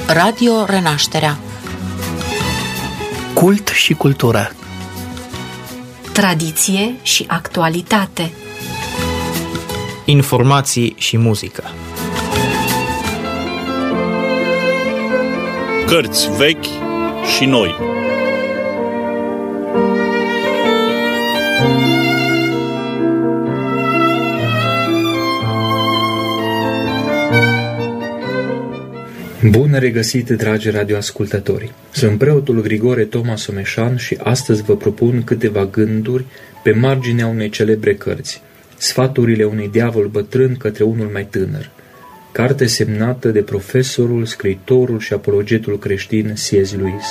Radio Renașterea. Cult și cultură. Tradiție și actualitate. Informații și muzică. Cărți vechi și noi. Bun regăsit, dragi radioascultători! Sunt preotul Grigore Toma Someșan și astăzi vă propun câteva gânduri pe marginea unei celebre cărți, Sfaturile unui diavol bătrân către unul mai tânăr, carte semnată de profesorul, scriitorul și apologetul creștin C.S. Lewis.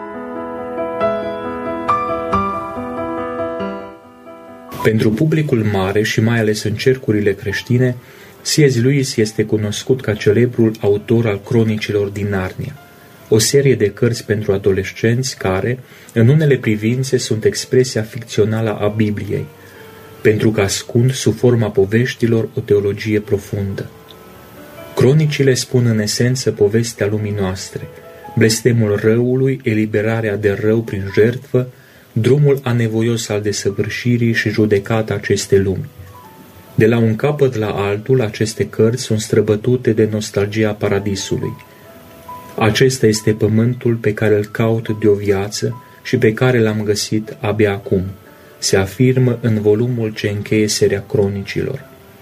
Pentru publicul mare și mai ales în cercurile creștine, C.S. Lewis este cunoscut ca celebrul autor al Cronicilor din Narnia, o serie de cărți pentru adolescenți care, în unele privințe, sunt expresia ficțională a Bibliei, pentru că ascund sub forma poveștilor o teologie profundă. Cronicile spun în esență povestea lumii noastre, blestemul răului, eliberarea de rău prin jertfă, drumul anevoios al desăvârșirii și judecata acestei lumi. De la un capăt la altul, aceste cărți sunt străbătute de nostalgia paradisului. Acesta este pământul pe care îl caut de o viață și pe care l-am găsit abia acum, se afirmă în volumul ce încheie seria Cronicilor.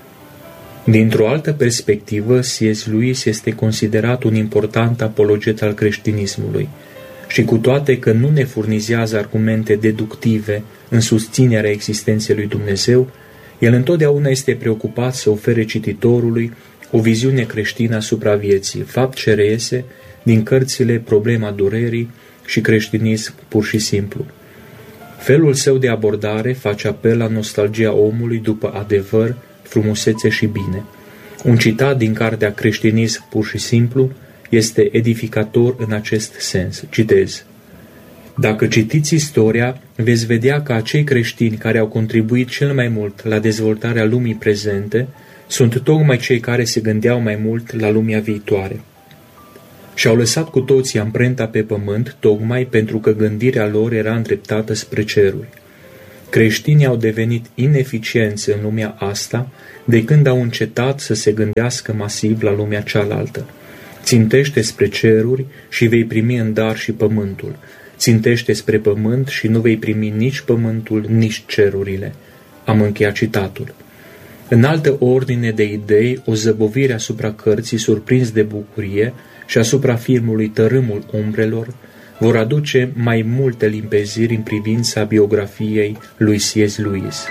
Dintr-o altă perspectivă, C.S. Lewis este considerat un important apologet al creștinismului și cu toate că nu ne furnizează argumente deductive în susținerea existenței lui Dumnezeu, el întotdeauna este preocupat să ofere cititorului o viziune creștină asupra vieții, fapt ce reiese din cărțile Problema durerii și Creștinism pur și simplu. Felul său de abordare face apel la nostalgia omului după adevăr, frumusețe și bine. Un citat din cartea Creștinism pur și simplu este edificator în acest sens. Citez: Dacă citiți istoria, veți vedea că acei creștini care au contribuit cel mai mult la dezvoltarea lumii prezente sunt tocmai cei care se gândeau mai mult la lumea viitoare. Și-au lăsat cu toții amprenta pe pământ tocmai pentru că gândirea lor era îndreptată spre ceruri. Creștinii au devenit ineficienți în lumea asta de când au încetat să se gândească masiv la lumea cealaltă. Țintește spre ceruri și vei primi în dar și pământul. Țintește spre pământ și nu vei primi nici pământul, nici cerurile. Am încheiat citatul. În altă ordine de idei, o zăbovire asupra cărții surprins de bucurie și asupra filmului Tărâmul umbrelor vor aduce mai multe limpeziri în privința biografiei lui C.S. Lewis.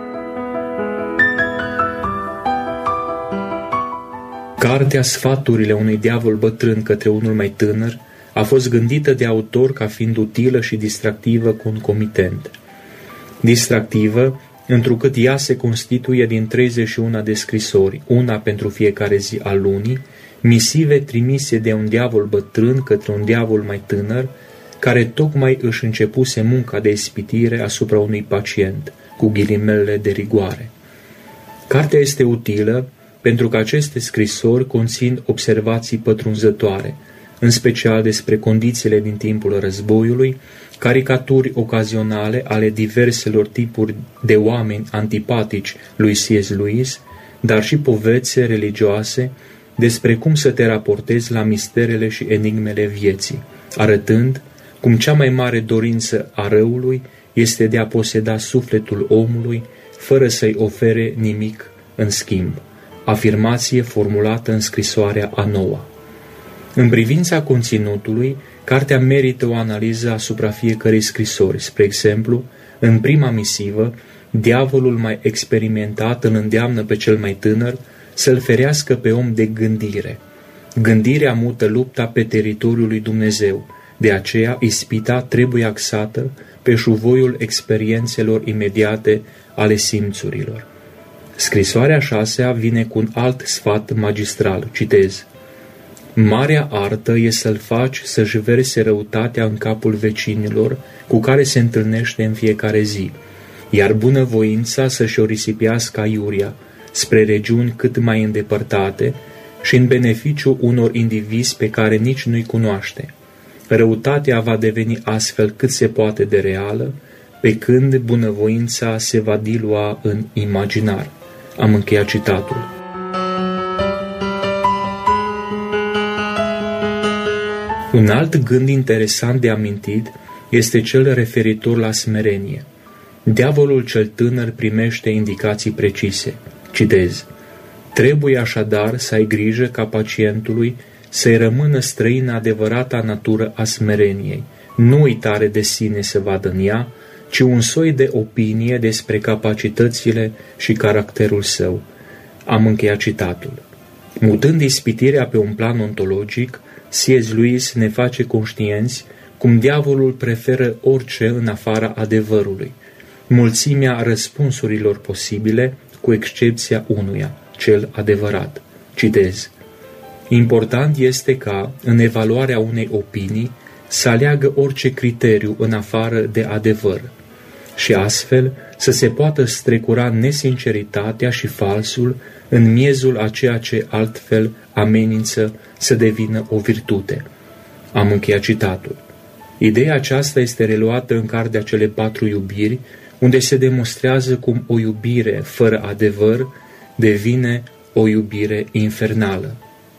Cartea Sfaturile unui diavol bătrân către unul mai tânăr a fost gândită de autor ca fiind utilă și distractivă concomitent. Distractivă, întrucât ea se constituie din 31 de scrisori, una pentru fiecare zi a lunii, misive trimise de un diavol bătrân către un diavol mai tânăr, care tocmai își începuse munca de ispitire asupra unui pacient, cu ghilimele de rigoare. Cartea este utilă pentru că aceste scrisori conțin observații pătrunzătoare, în special despre condițiile din timpul războiului, caricaturi ocazionale ale diverselor tipuri de oameni antipatici lui C.S. Lewis, dar și povețe religioase despre cum să te raportezi la misterele și enigmele vieții, arătând cum cea mai mare dorință a răului este de a poseda sufletul omului fără să-i ofere nimic în schimb. Afirmație formulată în scrisoarea a noua. În privința conținutului, cartea merită o analiză asupra fiecărei scrisori. Spre exemplu, în prima misivă, diavolul mai experimentat îl îndeamnă pe cel mai tânăr să-l ferească pe om de gândire. Gândirea mută lupta pe teritoriul lui Dumnezeu, de aceea ispita trebuie axată pe șuvoiul experiențelor imediate ale simțurilor. Scrisoarea a 6-a vine cu un alt sfat magistral, citez: Marea artă e să-l faci să-și verse răutatea în capul vecinilor cu care se întâlnește în fiecare zi, iar bunăvoința să-și o risipească aiurea spre regiuni cât mai îndepărtate, și în beneficiu unor indivizi pe care nici nu-i cunoaște. Răutatea va deveni astfel cât se poate de reală, pe când bunăvoința se va dilua în imaginar. Am încheiat citatul. Un alt gând interesant de amintit este cel referitor la smerenie. Diavolul cel tânăr primește indicații precise. Citez: trebuie așadar să ai grijă ca pacientului să-i rămână străină adevărata natură a smereniei, nu uitare de sine să vadă în ea, ci un soi de opinie despre capacitățile și caracterul său. Am încheiat citatul. Mutând ispitirea pe un plan ontologic, C.S. Lewis ne face conștienți cum diavolul preferă orice în afara adevărului, mulțimea răspunsurilor posibile, cu excepția unuia, cel adevărat. Citez: important este ca, în evaluarea unei opinii, să aleagă orice criteriu în afară de adevăr și astfel să se poată strecura nesinceritatea și falsul în miezul a ceea ce altfel amenință să devină o virtute. Am încheiat citatul. Ideea aceasta este reluată în cartea Cele 4 iubiri, unde se demonstrează cum o iubire fără adevăr devine o iubire infernală.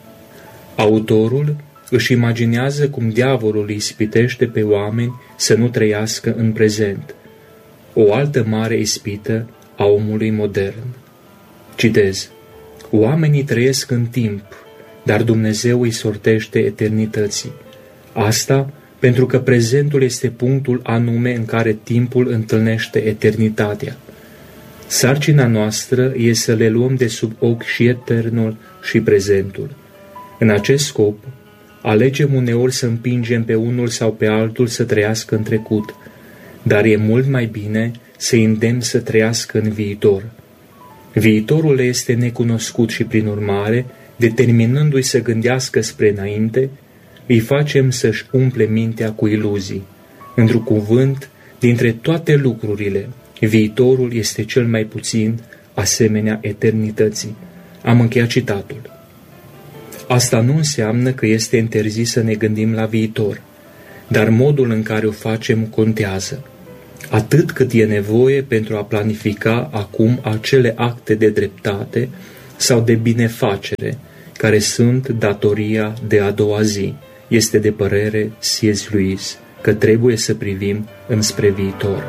Autorul își imaginează cum diavolul îi ispitește pe oameni să nu trăiască în prezent, o altă mare ispită a omului modern. Citez: oamenii trăiesc în timp, dar Dumnezeu îi sortește eternității. Asta pentru că prezentul este punctul anume în care timpul întâlnește eternitatea. Sarcina noastră e să le luăm de sub ochi și eternul și prezentul. În acest scop, alegem uneori să împingem pe unul sau pe altul să trăiască în trecut, dar e mult mai bine să îndemn să trăiască în viitor. Viitorul este necunoscut și, prin urmare, determinându-i să gândească spre înainte, îi facem să-și umple mintea cu iluzii. Într-un cuvânt, dintre toate lucrurile, viitorul este cel mai puțin asemenea eternității. Am încheiat citatul. Asta nu înseamnă că este interzis să ne gândim la viitor, dar modul în care o facem contează, atât cât e nevoie pentru a planifica acum acele acte de dreptate sau de binefacere care sunt datoria de a doua zi. Este de părere C.S. Lewis că trebuie să privim înspre viitor.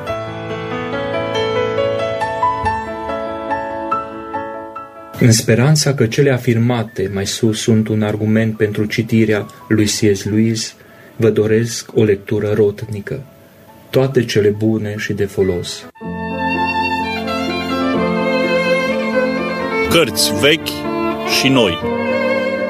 În speranța că cele afirmate mai sus sunt un argument pentru citirea lui C.S. Lewis, vă doresc o lectură rotnică. Toate cele bune și de folos. Cărți vechi și noi.